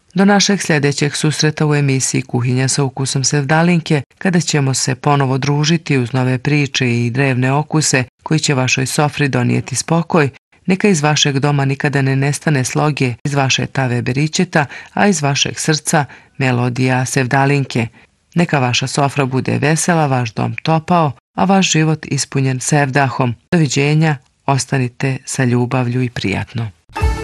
Do našeg sljedećeg susreta u emisiji Kuhinja sa ukusom Sevdalinke, kada ćemo se ponovo družiti uz nove priče i drevne okuse koji će vašoj sofri donijeti spokoj. Neka iz vašeg doma nikada ne nestane sloge iz vaše tave beričeta, a iz vašeg srca melodija Sevdalinke. Neka vaša sofra bude vesela, vaš dom topao, a vaš život ispunjen sevdahom. Doviđenja, ostanite sa ljubavlju i prijatno.